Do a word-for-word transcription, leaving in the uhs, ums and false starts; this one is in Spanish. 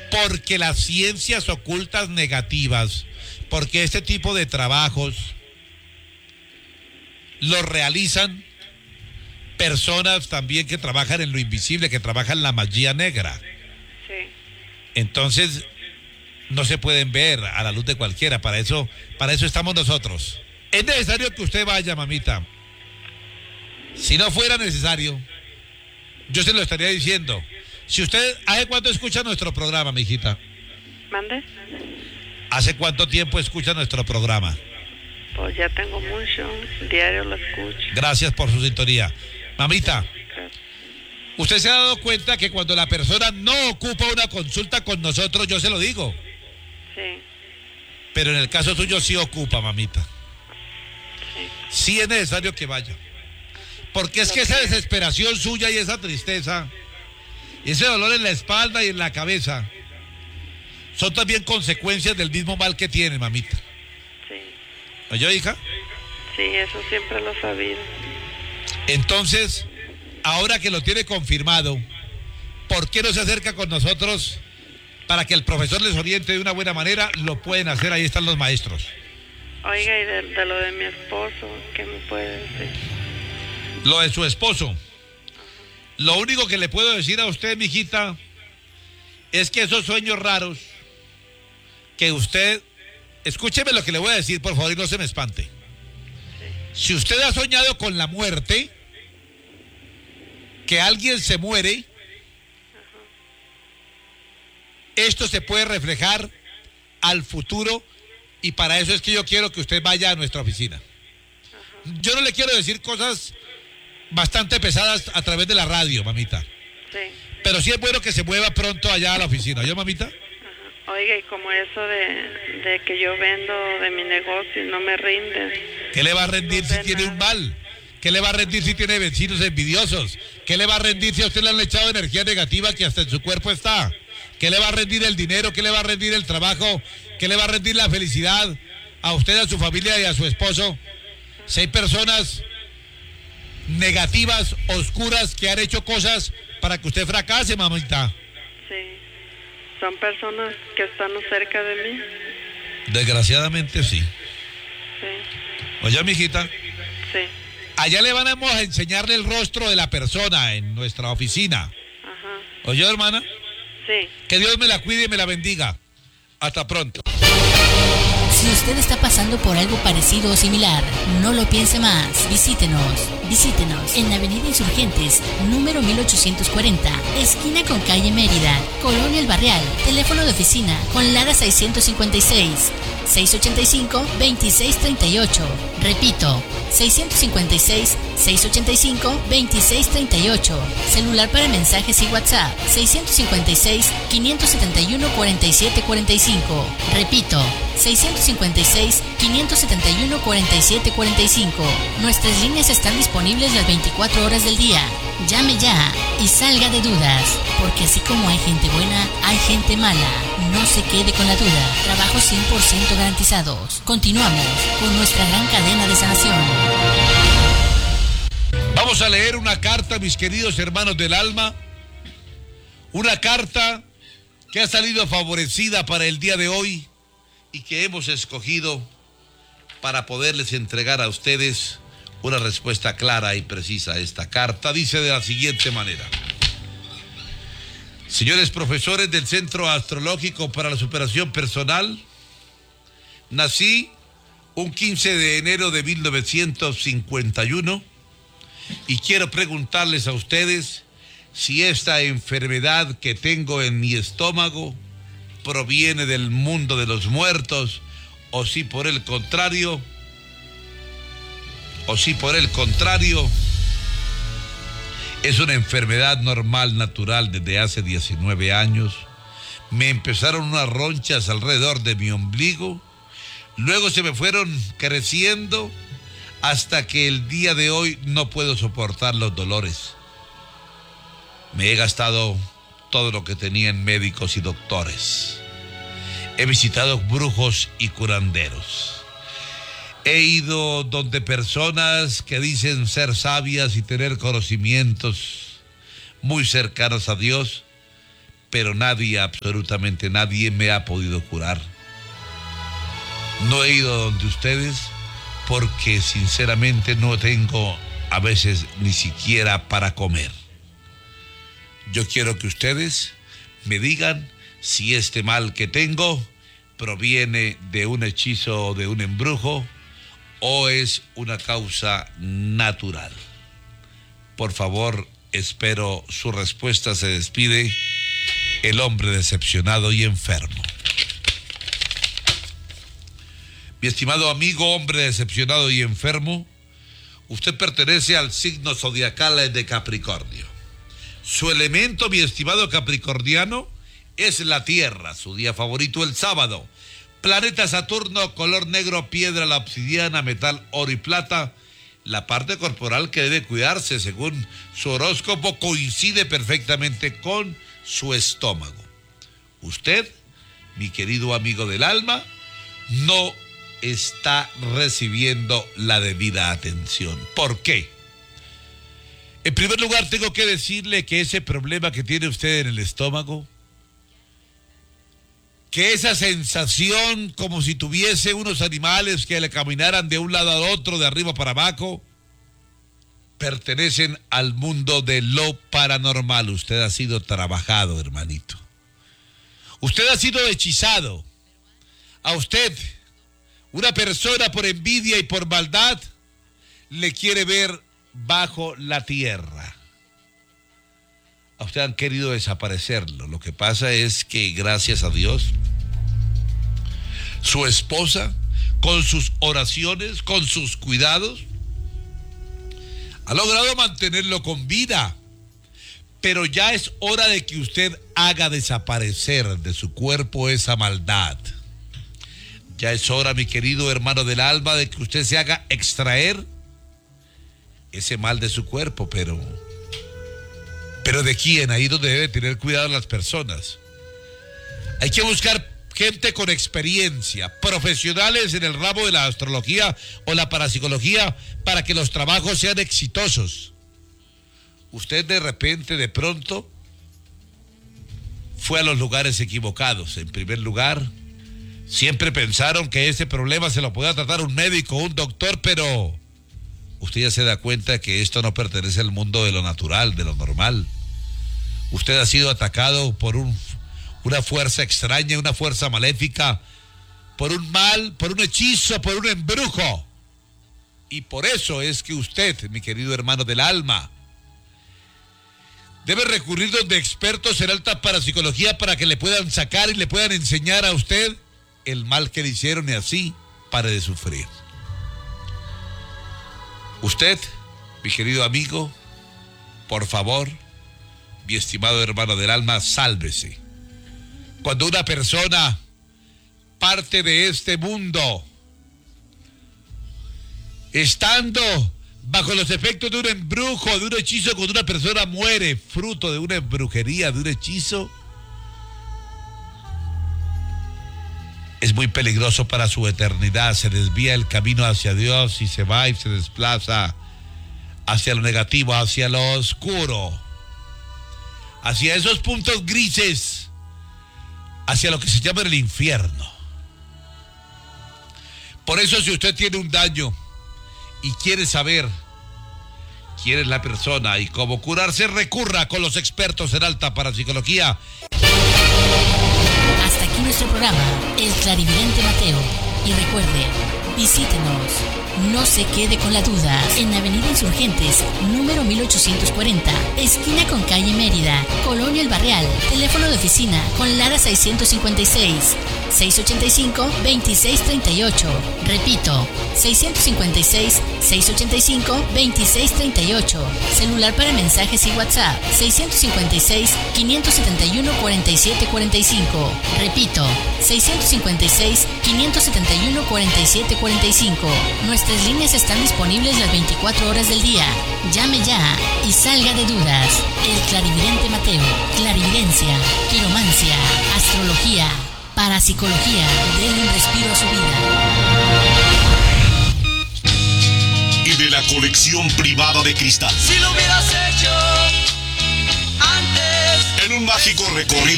porque las ciencias ocultas negativas, porque este tipo de trabajos los realizan personas también que trabajan en lo invisible, que trabajan en la magia negra. Sí. Entonces, no se pueden ver a la luz de cualquiera. Para eso, para eso estamos nosotros. Es necesario que usted vaya, mamita. Si no fuera necesario, yo se lo estaría diciendo. Si usted, ¿hace cuánto escucha nuestro programa, mijita? ¿Mande? ¿Hace cuánto tiempo escucha nuestro programa? Pues ya tengo mucho, diario lo escucho. Gracias por su sintonía. Mamita, usted se ha dado cuenta que cuando la persona no ocupa una consulta con nosotros, yo se lo digo. Sí. Pero en el caso suyo sí ocupa, mamita. Sí. Sí es necesario que vaya. Porque es que esa desesperación suya y esa tristeza, y ese dolor en la espalda y en la cabeza, son también consecuencias del mismo mal que tiene, mamita. Sí. ¿Oyó, hija? Sí, eso siempre lo he sabido. Entonces, ahora que lo tiene confirmado, ¿por qué no se acerca con nosotros para que el profesor les oriente de una buena manera? Lo pueden hacer, ahí están los maestros. Oiga, y de, de lo de mi esposo, ¿qué me puede decir? Lo de su esposo. Lo único que le puedo decir a usted, mijita, es que esos sueños raros que usted... Escúcheme lo que le voy a decir, por favor, y no se me espante. Si usted ha soñado con la muerte, que alguien se muere, esto se puede reflejar al futuro, y para eso es que yo quiero que usted vaya a nuestra oficina. Yo no le quiero decir cosas bastante pesadas a través de la radio, mamita. Sí. Pero sí es bueno que se mueva pronto allá a la oficina. ¿Yo, mamita? Ajá. Oiga, y como eso de, de que yo vendo de mi negocio y no me rinden. ¿Qué le va a rendir si tiene un mal? ¿Qué le va a rendir si tiene vecinos envidiosos? ¿Qué le va a rendir si a usted le han echado energía negativa que hasta en su cuerpo está? ¿Qué le va a rendir el dinero? ¿Qué le va a rendir el trabajo? ¿Qué le va a rendir la felicidad a usted, a su familia y a su esposo? Si hay personas negativas, oscuras, que han hecho cosas para que usted fracase, mamita. Sí. Son personas que están cerca de mí. Desgraciadamente sí. Sí. Oye, mijita. Sí. Allá le vamos a enseñarle el rostro de la persona en nuestra oficina. Ajá. Oye, hermana. Sí. Que Dios me la cuide y me la bendiga. Hasta pronto. Si usted está pasando por algo parecido o similar, no lo piense más. Visítenos. Visítenos en la Avenida Insurgentes, número mil ochocientos cuarenta, esquina con calle Mérida, Colonia El Barrial. Teléfono de oficina con Lara seiscientos cincuenta y seis, seiscientos ochenta y cinco, veintiséis treinta y ocho. Repito, seiscientos cincuenta y seis, seiscientos ochenta y cinco, veintiséis treinta y ocho. Celular para mensajes y WhatsApp, seiscientos cincuenta y seis, quinientos setenta y uno, cuarenta y siete cuarenta y cinco. Repito, seiscientos cincuenta y seis, quinientos setenta y uno, cuarenta y siete cuarenta y cinco. Nuestras líneas están disponibles las veinticuatro horas del día. Llame ya y salga de dudas, porque así como hay gente buena, hay gente mala. No se quede con la duda. Trabajos cien por ciento garantizados. Continuamos con nuestra gran cadena de sanación. Vamos a leer una carta, mis queridos hermanos del alma. Una carta que ha salido favorecida para el día de hoy y que hemos escogido para poderles entregar a ustedes una respuesta clara y precisa a esta carta. Dice de la siguiente manera: señores profesores del Centro Astrológico para la Superación Personal, nací un quince de enero de mil novecientos cincuenta y uno y quiero preguntarles a ustedes si esta enfermedad que tengo en mi estómago proviene del mundo de los muertos o si por el contrario o si por el contrario es una enfermedad normal, natural desde hace diecinueve años. Me empezaron unas ronchas alrededor de mi ombligo, luego se me fueron creciendo hasta que el día de hoy no puedo soportar los dolores. Me he gastado todo lo que tenía en médicos y doctores. He visitado brujos y curanderos. He ido donde personas que dicen ser sabias y tener conocimientos muy cercanos a Dios, pero nadie, absolutamente nadie me ha podido curar. No he ido donde ustedes porque sinceramente no tengo a veces ni siquiera para comer. Yo quiero que ustedes me digan si este mal que tengo proviene de un hechizo o de un embrujo o es una causa natural. Por favor, espero su respuesta. Se despide el hombre decepcionado y enfermo. Mi estimado amigo, hombre decepcionado y enfermo, usted pertenece al signo zodiacal de Capricornio. Su elemento, mi estimado capricorniano, es la tierra. Su día favorito, el sábado. Planeta Saturno, color negro, piedra, la obsidiana, metal, oro y plata. La parte corporal que debe cuidarse, según su horóscopo, coincide perfectamente con su estómago. Usted, mi querido amigo del alma, no está recibiendo la debida atención. ¿Por qué? En primer lugar, tengo que decirle que ese problema que tiene usted en el estómago, que esa sensación como si tuviese unos animales que le caminaran de un lado al otro, de arriba para abajo, pertenecen al mundo de lo paranormal. Usted ha sido trabajado, hermanito. Usted ha sido hechizado. A usted, una persona por envidia y por maldad, le quiere ver bajo la tierra. A usted han querido desaparecerlo. Lo que pasa es que, gracias a Dios, su esposa, con sus oraciones, con sus cuidados, ha logrado mantenerlo con vida. Pero ya es hora de que usted haga desaparecer de su cuerpo esa maldad. Ya es hora, mi querido hermano del alma, de que usted se haga extraer ese mal de su cuerpo. Pero, pero ¿de quién? Ahí donde debe tener cuidado las personas. Hay que buscar gente con experiencia, profesionales en el ramo de la astrología o la parapsicología, para que los trabajos sean exitosos. Usted de repente, de pronto, fue a los lugares equivocados. En primer lugar, siempre pensaron que ese problema se lo podía tratar un médico, un doctor, pero usted ya se da cuenta que esto no pertenece al mundo de lo natural, de lo normal. Usted ha sido atacado por un, una fuerza extraña, una fuerza maléfica, por un mal, por un hechizo, por un embrujo. Y por eso es que usted, mi querido hermano del alma, debe recurrir donde expertos en alta parapsicología para que le puedan sacar y le puedan enseñar a usted el mal que le hicieron y así pare de sufrir. Usted, mi querido amigo, por favor, mi estimado hermano del alma, sálvese. Cuando una persona parte de este mundo, estando bajo los efectos de un embrujo, de un hechizo, cuando una persona muere fruto de una brujería, de un hechizo, es muy peligroso para su eternidad. Se desvía el camino hacia Dios y se va y se desplaza hacia lo negativo, hacia lo oscuro, hacia esos puntos grises, hacia lo que se llama el infierno. Por eso, si usted tiene un daño y quiere saber quién es la persona y cómo curarse, recurra con los expertos en alta parapsicología. Hasta aquí nuestro programa, El Clarividente Mateo. Y recuerde, visítenos, no se quede con la duda, en Avenida Insurgentes, número mil ochocientos cuarenta, esquina con calle Mérida, Colonia El Barrial. Teléfono de oficina con Lara seiscientos cincuenta y seis, seiscientos ochenta y cinco, veintiséis treinta y ocho. Repito, seiscientos cincuenta y seis, seiscientos ochenta y cinco, veintiséis treinta y ocho. Celular para mensajes y WhatsApp, seiscientos cincuenta y seis, quinientos setenta y uno, cuarenta y siete cuarenta y cinco. Repito, seiscientos cincuenta y seis, quinientos setenta y uno, cuarenta y siete cuarenta y cinco. Nuestras líneas están disponibles las veinticuatro horas del día. Llame ya y salga de dudas. El Clarividente Mateo, clarividencia, quiromancia, astrología, parapsicología. Denle un respiro a su vida. Y de la colección privada de cristal. Si lo hubieras hecho antes. En un mágico recorrido